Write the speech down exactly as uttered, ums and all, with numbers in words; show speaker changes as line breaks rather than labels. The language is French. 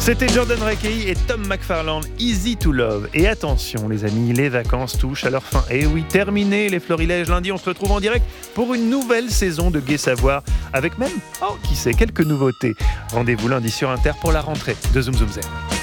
C'était Jordan Rakei et Tom McFarland, Easy to Love. Et attention les amis, les vacances touchent à leur fin. Et oui, terminé les florilèges. Lundi, on se retrouve en direct pour une nouvelle saison de Gai Savoir, avec même, oh qui sait, quelques nouveautés. Rendez-vous lundi sur Inter pour la rentrée de Zoom Zoom Zen.